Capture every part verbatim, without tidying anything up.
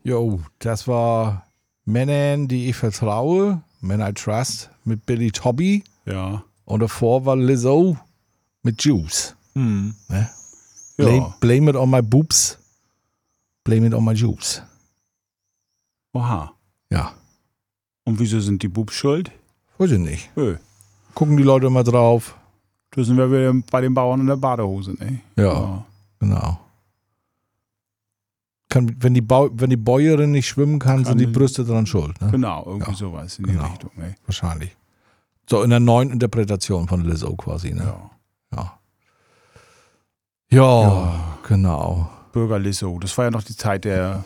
Jo, das war Männern, die ich vertraue, Men I Trust mit Billy Tobby. Ja. Und davor war Lizzo mit Juice. Hm. Ne? Ja. Blame, blame it on my boobs. Blame it on my juice. Oha. Ja. Und wieso sind die Bubs schuld? Weiß ich nicht. Nö. Gucken die Leute immer drauf. Da sind wir wieder bei den Bauern in der Badehose, ne? Ja, Ja. genau. Kann, wenn, die Bau, wenn die Bäuerin nicht schwimmen kann, Kann sind die die- Brüste dran schuld. Ne? Genau, irgendwie Ja. sowas in Genau. die Richtung, ne? Wahrscheinlich. So in der neuen Interpretation von Lizzo quasi. Ne? Ja. Ja. Ja, Ja. genau. Bürger Lizzo, das war ja noch die Zeit der,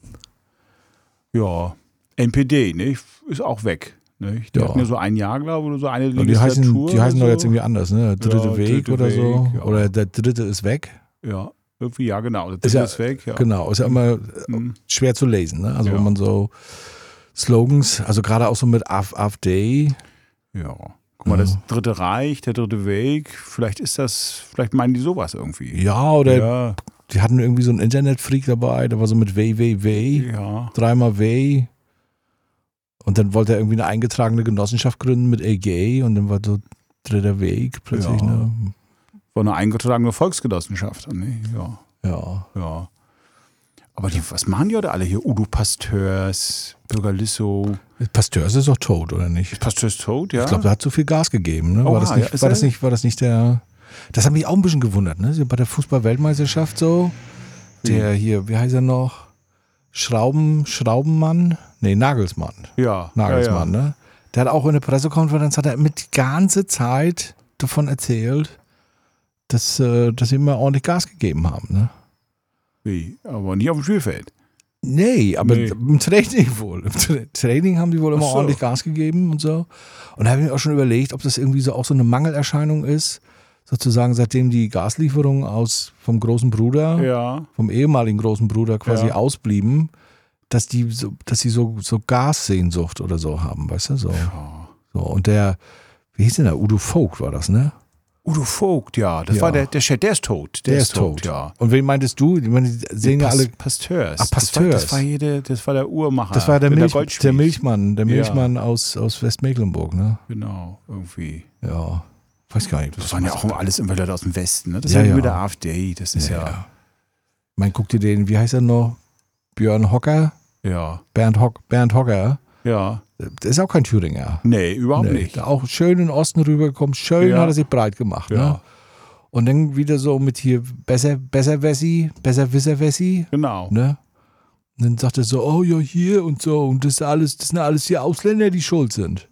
ja, N P D, ne? Ist auch weg, ne? Die Ja. hatten ja so ein Jahr, glaube ich, oder so eine Und die heißen, Legislatur. die heißen oder doch so. jetzt irgendwie anders, ne? Dritte Ja, Weg Dritte oder so. Weg, ja. Oder der dritte ist weg. Ja, irgendwie, ja, genau. Das Ist ja- ist weg, ja. Genau, ist ja immer Hm. schwer zu lesen, ne? Also Ja. wenn man so Slogans, also gerade auch so mit AfD. Ja. Guck mal, Ja. das Dritte Reich, der Dritte Weg, vielleicht ist das, vielleicht meinen die sowas irgendwie. Ja, oder Ja, die hatten irgendwie so einen Internetfreak dabei, der war so mit W W W, ja. dreimal W. Und dann wollte er irgendwie eine eingetragene Genossenschaft gründen mit A G und dann war so dritter Weg plötzlich, Ja. ne? War eine eingetragene Volksgenossenschaft, ne? Ja, Ja. ja. Aber die, was machen die heute alle hier? Udo Pasteurs, Bürger Lizzo. Pasteurs ist doch tot, oder nicht? Ist Pasteurs tot, ja? Ich glaube, der hat zu viel Gas gegeben. Ne? War, Oha, das ja, nicht, ist war, er? das nicht, war das nicht der. Das hat mich auch ein bisschen gewundert, ne? So bei der Fußball-Weltmeisterschaft so. Der hier, wie heißt er noch? Schrauben, Schraubenmann? Nee, Nagelsmann. ja. Nagelsmann, ja, ja. ne? Der hat auch in der Pressekonferenz hat er mit die ganze Zeit davon erzählt, dass, äh, dass sie immer ordentlich Gas gegeben haben, ne? Wie? Aber nicht auf dem Spielfeld. Nee, aber Nee. im Training wohl. Im Tra Training haben die wohl immer Ach so. ordentlich Gas gegeben und so. Und da habe ich mir auch schon überlegt, ob das irgendwie so auch so eine Mangelerscheinung ist, sozusagen seitdem die Gaslieferungen aus vom großen Bruder, Ja. vom ehemaligen großen Bruder quasi Ja. ausblieben, dass die so, dass sie so, so Gassehnsucht oder so haben, weißt du? So. ja. so. Und der, wie hieß denn der? Udo Vogt war das, ne? Udo Vogt, ja. Das Ja. war der, der Chef, der ist tot. Der, Der ist tot. ja. Und wen meintest du? Ich meine, die sehen ja Pas- alle. Pasteurs. Ach, Pasteurs. Das war, das war, hier der, das war der Uhrmacher. Das war der, mit Milch, Goldspieß. der Milchmann, der Ja. Milchmann aus, aus Westmecklenburg, ne? Genau, irgendwie. Ja, weiß gar nicht. Das waren ja auch immer alles immer Leute aus dem Westen. Ne? Das Ja, ist ja, ja. mit der AfD. Das ist Ja, ja, ja. Ich meine, guck dir den, wie heißt er noch? Björn Hocker? ja, Bernd, Hock, Bernd Hocker. ja. Der ist auch kein Thüringer. Nee, überhaupt Nee, nicht. der auch schön in den Osten rübergekommen. Schön Ja. hat er sich breit gemacht. Ne? Ja, Und dann wieder so mit hier besser, besser Wessi, besser Wisser Wessi. genau. Ne? Und dann sagt er so, oh ja, hier und so. Und das ist alles, das sind alles hier Ausländer, die schuld sind.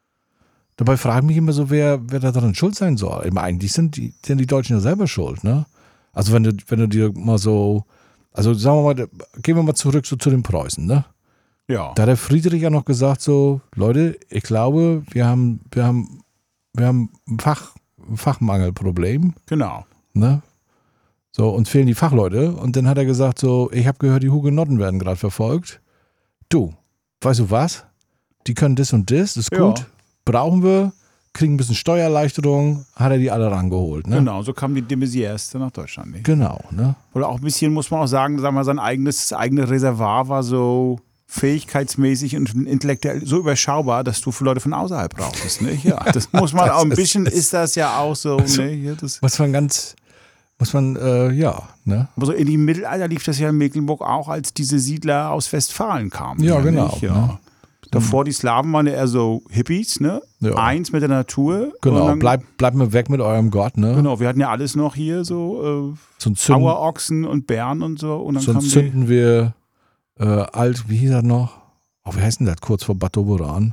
Dabei frage ich mich immer so, wer, wer da dran schuld sein soll. Ich meine, eigentlich sind die, sind die Deutschen ja selber schuld, ne? Also wenn du, wenn du dir mal so, also sagen wir mal, gehen wir mal zurück so zu den Preußen, ne? Ja, Da hat der Friedrich ja noch gesagt so, Leute, ich glaube, wir haben, wir haben, wir haben ein, Fach, ein Fachmangelproblem, genau. ne? So, uns fehlen die Fachleute. Und dann hat er gesagt so, ich habe gehört, die Hugenotten werden gerade verfolgt. Du, weißt du was? Die können das und das, das ist Ja. gut. Brauchen wir, kriegen ein bisschen Steuererleichterung, hat er die alle rangeholt, ne? Genau, so kamen die de Maizières dann nach Deutschland. Nicht? Genau, ne? Oder auch ein bisschen, muss man auch sagen, sagen wir, sein eigenes, das eigene Reservoir war so fähigkeitsmäßig und intellektuell so überschaubar, dass du für Leute von außerhalb brauchtest. Nicht? Ja, das muss man Das auch ein ist- bisschen, das- ist das ja auch so. Also- Ne? Ja, das, Muss man ganz, muss man, äh, ja, ne? aber so in die Mittelalter lief das ja in Mecklenburg auch, als diese Siedler aus Westfalen kamen. Ja, genau, Nicht? Ja. ne? Davor die Slawen waren ja eher so Hippies, ne? Ja. Eins mit der Natur. Genau, Und dann, bleibt bleib mir weg mit eurem Gott, ne? Genau, wir hatten ja alles noch hier, so So äh, zünden, Auerochsen und Bären und so. Und dann sonst kamen die, zünden wir äh, alt, wie hieß das noch? Oh, wie heißt denn das? Kurz vor Bad Doberan.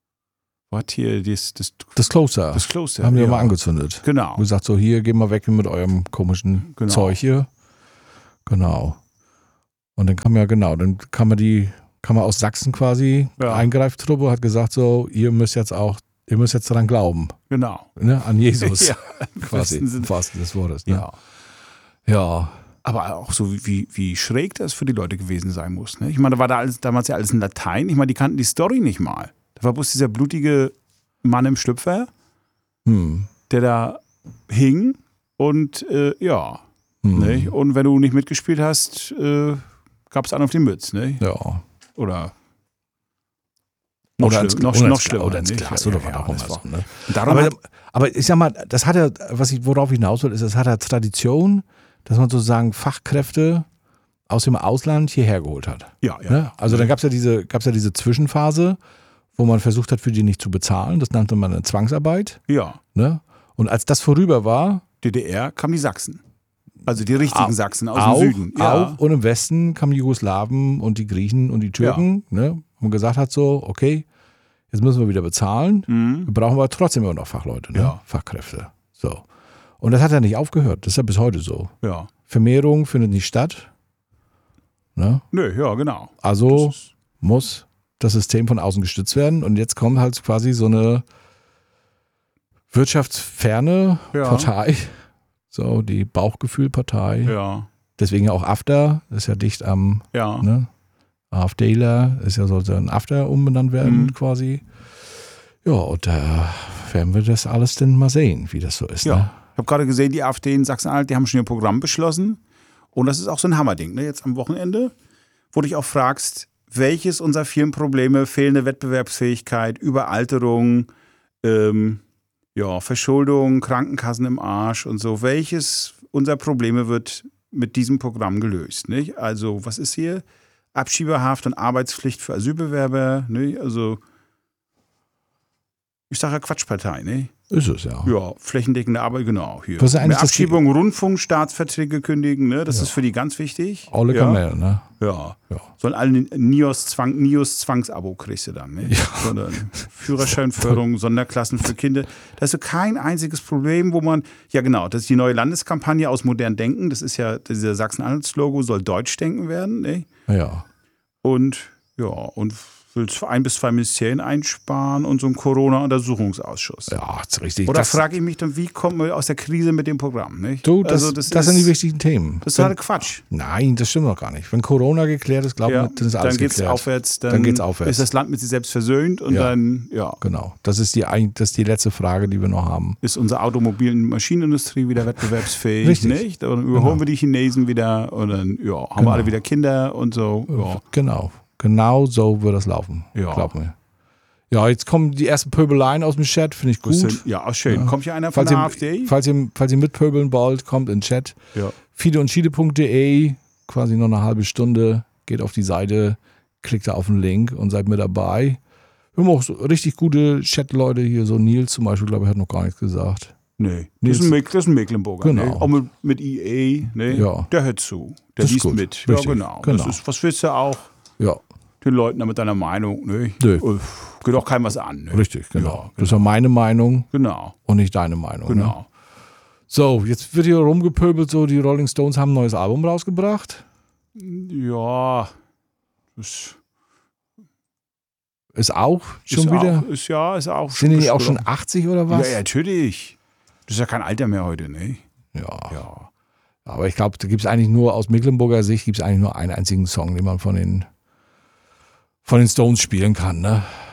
was hier, das, das, Das Kloster. das Kloster. haben wir ja. mal angezündet. Genau. Und gesagt so, hier, geh mal weg mit eurem komischen Genau. Zeug hier. Genau. Und dann kam ja, genau, dann kam man die, kam man aus Sachsen quasi, Ja. Eingreiftruppe, hat gesagt so, ihr müsst jetzt auch, ihr müsst jetzt daran glauben, Genau. ne, an Jesus, Ja, im quasi, wahrsten Sinne. im wahrsten des Wortes. Ne? Ja. Ja. Aber auch so, wie, wie schräg das für die Leute gewesen sein muss. Ne? Ich meine, da war da alles, damals ja alles in Latein. Ich meine, die kannten die Story nicht mal. Da war bloß dieser blutige Mann im Schlüpfer, Hm. der da hing und äh, ja. Hm. Ne? Und wenn du nicht mitgespielt hast, äh, gab es einen auf die Mütze, ne? Ja. Oder noch, Oder schlimm, ins, noch, oder noch ins, schlimmer. oder ins nicht? Glas Ja, oder ja, was ja, auch immer. das war- so, ne? Und darum Aber, hat, aber ich sag mal, das hat ja, was ich, worauf ich hinaus will, ist, es hat ja Tradition, dass man sozusagen Fachkräfte aus dem Ausland hierher geholt hat. ja, ja. Ne? Also dann gab es ja diese, gab's ja diese Zwischenphase, wo man versucht hat, für die nicht zu bezahlen. Das nannte man eine Zwangsarbeit. Ja. Ne? Und als das vorüber war, D D R kamen die Sachsen. Also die richtigen Au- Sachsen aus auch, dem Süden. Ja. auch und im Westen kamen die Jugoslawen und die Griechen und die Türken, ne? Und gesagt hat so, okay, jetzt müssen wir wieder bezahlen. Mhm. Wir brauchen aber trotzdem immer noch Fachleute, ne? Ja. Fachkräfte. So. Und das hat ja nicht aufgehört. Das ist ja bis heute so. Ja. Vermehrung findet nicht statt. Ne? Nö, ja, genau. Also Das ist- muss das System von außen gestützt werden. Und jetzt kommt halt quasi so eine wirtschaftsferne Ja. Partei. So, die Bauchgefühlpartei. Ja. Deswegen auch AfD, das ist ja dicht am, Ja. ne? AfDler, ist ja sollte ein AfD umbenannt werden Mhm. quasi. Ja, und da werden wir das alles denn mal sehen, wie das so ist. Ja. Ne? Ich habe gerade gesehen, die AfD in Sachsen-Anhalt, die haben schon ihr Programm beschlossen. Und das ist auch so ein Hammerding, ne? Jetzt am Wochenende, wo du dich auch fragst, welches unserer vielen Probleme, fehlende Wettbewerbsfähigkeit, Überalterung, ähm, ja, Verschuldung, Krankenkassen im Arsch und so, welches unserer Probleme wird mit diesem Programm gelöst? Nicht? Also, was ist hier? Abschiebehaft und Arbeitspflicht für Asylbewerber, nicht? Also, ich sage ja Quatschpartei, ne? Ist es ja. Ja, flächendeckende Arbeit, genau. Hier. Was ist eigentlich Mehr das- Abschiebung, Rundfunkstaatsverträge kündigen, ne? Das Ja. ist für die ganz wichtig. Alle ja. Kamel, ne? Ja. Ja. Sollen alle ein NIOS-Zwang, NIOS-Zwangsabo kriegst du dann, ne? Ja. Sondern Führerscheinförderung, Sonderklassen für Kinder. Da ist so kein einziges Problem, wo man, ja genau, das ist die neue Landeskampagne aus modern Denken. Das ist ja, dieser Sachsen-Anhalt-Logo soll Deutsch denken werden, ne? Ja. Und, ja, und will ein bis zwei Ministerien einsparen und so einen Corona-Untersuchungsausschuss. Ja, ist richtig. Oder das, frage ich mich dann, wie kommen wir aus der Krise mit dem Programm? Nicht? du, das, also das, das, sind die ist, wichtigen Themen. das ist Wenn- halt Quatsch. Nein, das stimmt noch gar nicht. Wenn Corona geklärt ist, glaube Ja, ich, dann ist alles dann geht es geklärt. aufwärts, dann, Dann geht's aufwärts. ist das Land mit sich selbst versöhnt und Ja. dann ja, Genau. Das ist die, ein- das ist die letzte Frage, die wir noch haben. ist unsere Automobil- und Maschinenindustrie wieder wettbewerbsfähig. Richtig. Nicht? Und überholen Genau. wir die Chinesen wieder und dann ja, haben Genau. wir alle wieder Kinder und so. Ja. Genau. Genau so wird das laufen. Ja. Glaub mir. Ja, jetzt kommen die ersten Pöbeleien aus dem Chat, finde ich Gut. gut. Sind, ja, auch schön. Ja. Kommt hier einer von Falls der ihr, AfD? falls, ihr, falls ihr mitpöbeln wollt, kommt in den Chat. Ja. fide und schiede punkt de, quasi noch eine halbe Stunde, geht auf die Seite, klickt da auf den Link und seid mit dabei. Wir haben auch so richtig gute Chat-Leute hier, so Nils zum Beispiel, glaube ich, hat noch gar nichts gesagt. Nee, Nils- das ist ein, Meck- das ist ein Mecklenburger. Genau. Ne? Auch mit, mit I A, ne? Ja. Der hört zu. Der Das ist liest gut. mit. Richtig. Ja, genau. Genau. Das ist, was willst du auch Ja, den Leuten da mit deiner Meinung? Ne? Nö. Uff, geht auch keinem was an. Ne? richtig, genau. Ja, Das ist ja meine Meinung Genau, und nicht deine Meinung. Ne? genau. So, jetzt wird hier rumgepöbelt, so die Rolling Stones haben ein neues Album rausgebracht. Ja, das Ist auch schon ist wieder. Auch, ist, ja, ist auch Sind die schon auch schon achtzig oder was? Ja, ja, natürlich. Das ist ja kein Alter mehr heute, ne? Ja. Ja. Aber ich glaube, da gibt es eigentlich nur, aus Mecklenburger Sicht, gibt es eigentlich nur einen einzigen Song, den man von den, von den Stones spielen kann. Ne?